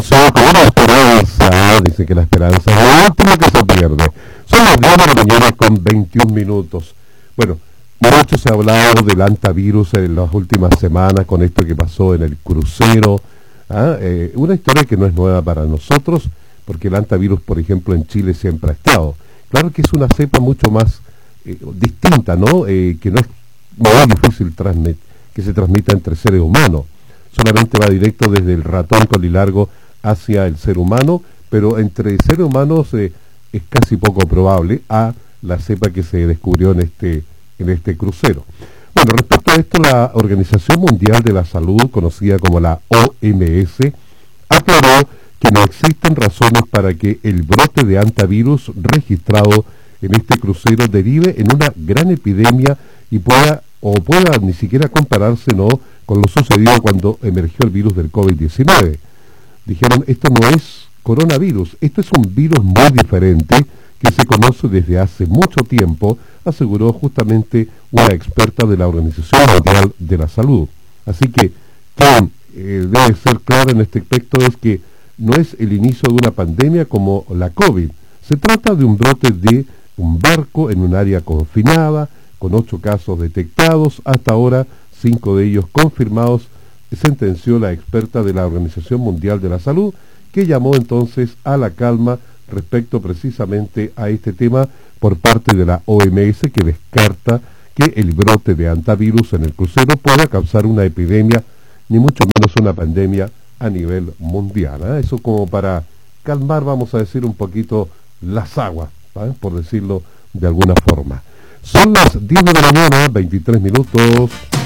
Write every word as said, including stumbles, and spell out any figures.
comenzó con una esperanza, dice que la esperanza es lo último que se pierde. Son las diez de la mañana con veintiún minutos. Bueno, mucho se ha hablado del antivirus en las últimas semanas con esto que pasó en el crucero. ¿Ah? Eh, una historia que no es nueva para nosotros, porque el antivirus, por ejemplo, en Chile siempre ha estado. Claro que es una cepa mucho más eh, distinta, ¿no? Eh, que no es muy difícil transmit, que se transmita entre seres humanos. Solamente va directo desde el ratón colilargo hacia el ser humano, pero entre seres humanos eh, es casi poco probable a la cepa que se descubrió en este, en este crucero. Bueno, respecto a esto, la Organización Mundial de la Salud, conocida como la O M S, aclaró que no existen razones para que el brote de antivirus registrado en este crucero derive en una gran epidemia y pueda o pueda ni siquiera compararse, ¿no?, con lo sucedido cuando emergió el virus del COVID diecinueve. Dijeron, esto no es coronavirus, esto es un virus muy diferente que se conoce desde hace mucho tiempo, aseguró justamente una experta de la Organización Mundial de la Salud. Así que, quien eh, debe ser claro en este aspecto es que no es el inicio de una pandemia como la COVID. Se trata de un brote de un barco en un área confinada, con ocho casos detectados, hasta ahora cinco de ellos confirmados, sentenció la experta de la Organización Mundial de la Salud, que llamó entonces a la calma respecto precisamente a este tema por parte de la O M S, que descarta que el brote de antivirus en el crucero pueda causar una epidemia, ni mucho menos una pandemia a nivel mundial. ¿eh? Eso como para calmar, vamos a decir, un poquito las aguas, ¿eh? por decirlo de alguna forma. Son las diez de la mañana, veintitrés minutos.